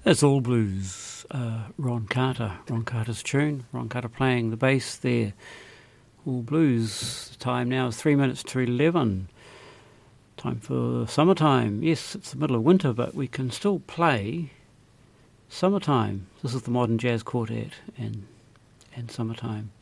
That's All Blues, Ron Carter. Ron Carter's tune. Ron Carter playing the bass there. All Blues. The time now is 3 minutes to 11. Time for summertime. Yes, it's the middle of winter, but we can still play summertime. This is the Modern Jazz Quartet and summertime.